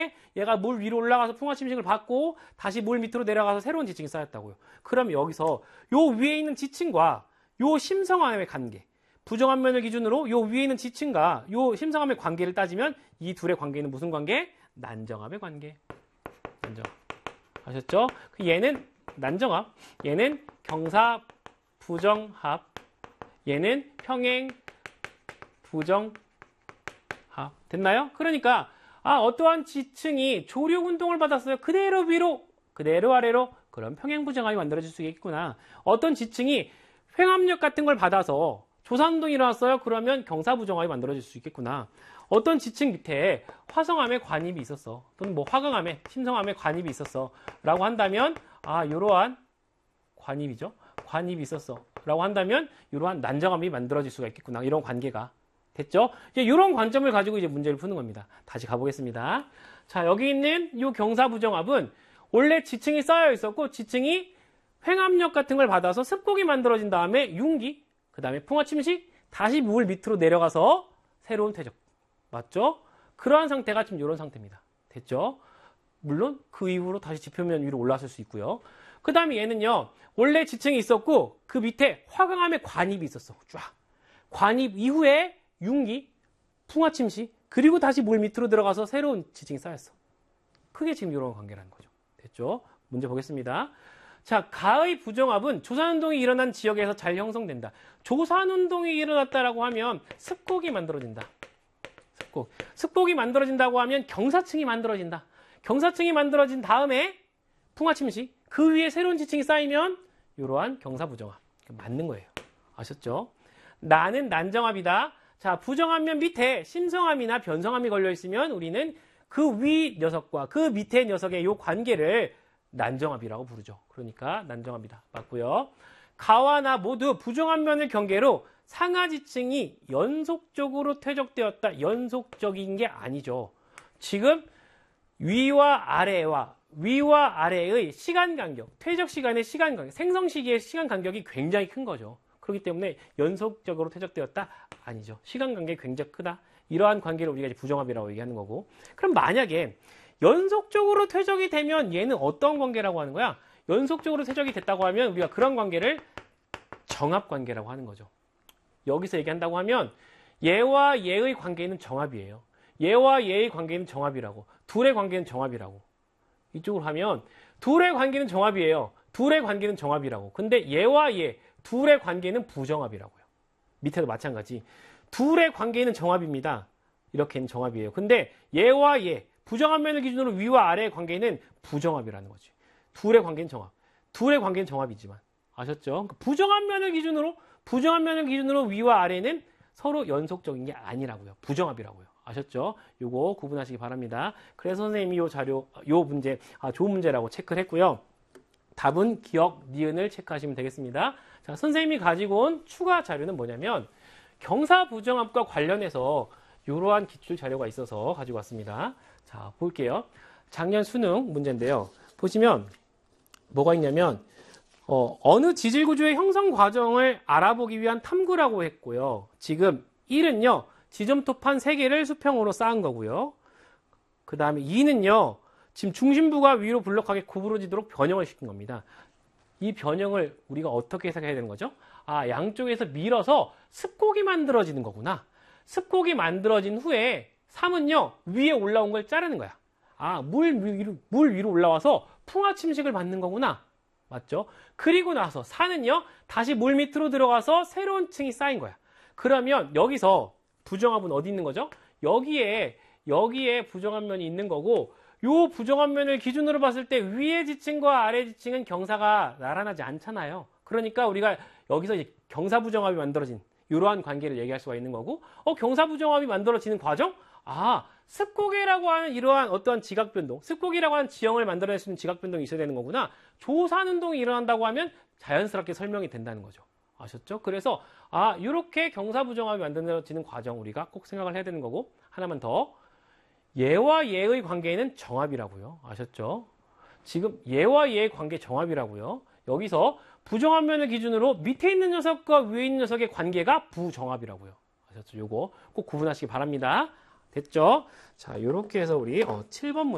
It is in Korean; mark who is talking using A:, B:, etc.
A: 얘가 물 위로 올라가서 풍화 침식을 받고 다시 물 밑으로 내려가서 새로운 지층이 쌓였다고요. 그럼 여기서 요 위에 있는 지층과 요 심성암의 관계, 부정압면을 기준으로 요 위에 있는 지층과 요 심성암의 관계를 따지면 이 둘의 관계는 무슨 관계? 난정압의 관계. 난정압. 아셨죠? 얘는 난정압, 얘는 경사 부정합, 얘는 평행 부정합. 됐나요? 그러니까 어떠한 지층이 조력 운동을 받았어요. 그대로 위로, 그대로 아래로. 그럼 평행 부정합이 만들어질 수 있겠구나. 어떤 지층이 횡압력 같은 걸 받아서 조산운동이 일어났어요. 그러면 경사 부정합이 만들어질 수 있겠구나. 어떤 지층 밑에 화성암에 관입이 있었어. 또는 뭐 화강암에, 심성암에 관입이 있었어. 라고 한다면 이러한 관입이죠. 관입이 있었어. 라고 한다면 이러한 난정압이 만들어질 수가 있겠구나. 이런 관계가. 됐죠? 이제 이런 관점을 가지고 이제 문제를 푸는 겁니다. 다시 가보겠습니다. 자, 여기 있는 이 경사 부정압은 원래 지층이 쌓여 있었고 지층이 횡압력 같은 걸 받아서 습곡이 만들어진 다음에 융기, 그 다음에 풍화 침식, 다시 물 밑으로 내려가서 새로운 퇴적. 맞죠? 그러한 상태가 지금 이런 상태입니다. 됐죠? 물론 그 이후로 다시 지표면 위로 올라왔을 수 있고요. 그 다음에 얘는요, 원래 지층이 있었고 그 밑에 화강암에 관입이 있었어. 쫙. 관입 이후에 융기, 풍화 침식, 그리고 다시 물 밑으로 들어가서 새로운 지층이 쌓였어. 그게 지금 이런 관계라는 거죠. 됐죠? 문제 보겠습니다. 자, 가의 부정압은 조산운동이 일어난 지역에서 잘 형성된다. 조산운동이 일어났다라고 하면 습곡이 만들어진다. 습곡이 만들어진다고 하면 경사층이 만들어진다. 경사층이 만들어진 다음에 풍화 침식, 그 위에 새로운 지층이 쌓이면 이러한 경사 부정압. 맞는 거예요. 아셨죠? 나는 난정압이다. 자, 부정압면 밑에 심성암이나 변성암이 걸려 있으면 우리는 그 위 녀석과 그 밑에 녀석의 이 관계를 난정압이라고 부르죠. 그러니까 난정압이다. 맞고요. 가와 나 모두 부정압면을 경계로 상하지층이 연속적으로 퇴적되었다. 연속적인 게 아니죠. 지금 위와 아래의 시간 간격, 퇴적 시간의 시간 간격, 생성 시기의 시간 간격이 굉장히 큰 거죠. 그렇기 때문에 연속적으로 퇴적되었다? 아니죠. 시간 간격이 굉장히 크다. 이러한 관계를 우리가 이제 부정압이라고 얘기하는 거고. 그럼 만약에 연속적으로 퇴적이 되면 얘는 어떤 관계라고 하는 거야? 연속적으로 퇴적이 됐다고 하면 우리가 그런 관계를 정압 관계라고 하는 거죠. 여기서 얘기한다고 하면 얘와 얘의 관계는 정압이에요. 얘와 얘의 관계는 정압이라고. 둘의 관계는 정압이라고. 이쪽으로 하면 둘의 관계는 정압이에요. 둘의 관계는 정압이라고. 근데 얘와 얘 둘의 관계는 부정압이라고요. 밑에도 마찬가지. 둘의 관계는 정압입니다. 이렇게는 정압이에요. 근데 얘와 얘 부정압면을 기준으로 위와 아래의 관계는 부정압이라는 거지. 둘의 관계는 정압. 둘의 관계는 정압이지만. 아셨죠? 부정압면을 기준으로 위와 아래는 서로 연속적인 게 아니라고요. 부정압이라고요. 아셨죠? 요거 구분하시기 바랍니다. 그래서 선생님이 요 자료, 요 문제, 좋은 문제라고 체크를 했고요. 답은 기억, 니은을 체크하시면 되겠습니다. 자, 선생님이 가지고 온 추가 자료는 뭐냐면 경사 부정압과 관련해서 이러한 기출 자료가 있어서 가지고 왔습니다. 자, 볼게요. 작년 수능 문제인데요. 보시면 뭐가 있냐면 어느 지질 구조의 형성 과정을 알아보기 위한 탐구라고 했고요. 지금 1은요. 지점토판 3개를 수평으로 쌓은 거고요. 그 다음에 2는요. 지금 중심부가 위로 블록하게 구부러지도록 변형을 시킨 겁니다. 이 변형을 우리가 어떻게 해석해야 되는 거죠? 양쪽에서 밀어서 습곡이 만들어지는 거구나. 습곡이 만들어진 후에 3은요. 위에 올라온 걸 자르는 거야. 물 위로 올라와서 풍화 침식을 받는 거구나. 맞죠? 그리고 나서 4는요. 다시 물 밑으로 들어가서 새로운 층이 쌓인 거야. 그러면 여기서 부정압은 어디 있는 거죠? 여기에 부정압면이 있는 거고 요 부정압면을 기준으로 봤을 때 위의 지층과 아래 지층은 경사가 나란하지 않잖아요. 그러니까 우리가 여기서 이제 경사부정압이 만들어진 이러한 관계를 얘기할 수가 있는 거고 경사부정압이 만들어지는 과정? 습곡이라고 하는 이러한 어떠한 지각변동, 습곡이라고 하는 지형을 만들어낼 수 있는 지각변동이 있어야 되는 거구나. 조산운동이 일어난다고 하면 자연스럽게 설명이 된다는 거죠. 아셨죠? 그래서 이렇게 경사부정압이 만들어지는 과정 우리가 꼭 생각을 해야 되는 거고 하나만 더. 얘와 얘의 관계는 정압이라고요. 아셨죠? 지금 얘와 얘의 관계 정압이라고요. 여기서 부정압면을 기준으로 밑에 있는 녀석과 위에 있는 녀석의 관계가 부정압이라고요. 아셨죠? 요거 꼭 구분하시기 바랍니다. 됐죠? 자, 요렇게 해서 우리 7번 문제